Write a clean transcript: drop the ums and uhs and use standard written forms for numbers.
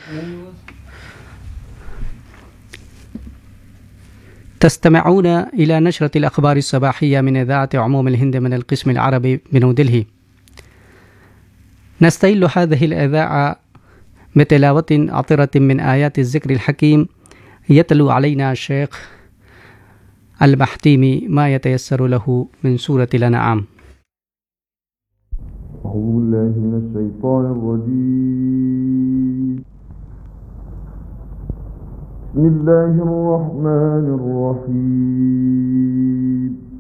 تستمعون إلى نشرة الأخبار الصباحية من إذاعة عموم الهند من القسم العربي بنيودلهي. نستهل هذه الإذاعة بتلاوة عطرة من آيات الذكر الحكيم، يتلو علينا الشيخ المحتيمي ما يتيسر له من سورة الأنعام. أعوذ بالله من الشيطان الرجيم. بسم الله الرحمن الرحيم.